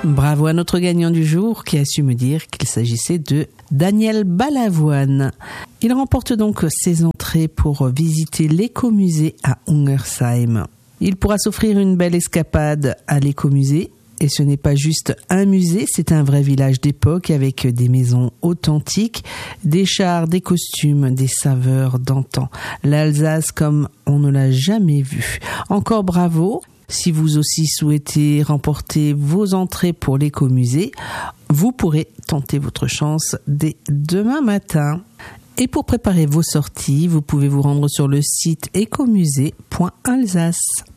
Bravo à notre gagnant du jour qui a su me dire qu'il s'agissait de Daniel Balavoine. Il remporte donc ses entrées pour visiter l'écomusée à Ungersheim. Il pourra s'offrir une belle escapade à l'écomusée. Et ce n'est pas juste un musée, c'est un vrai village d'époque avec des maisons authentiques, des chars, des costumes, des saveurs d'antan. L'Alsace comme on ne l'a jamais vu. Encore bravo. Si vous aussi souhaitez remporter vos entrées pour l'écomusée, vous pourrez tenter votre chance dès demain matin. Et pour préparer vos sorties, vous pouvez vous rendre sur le site ecomusée.alsace.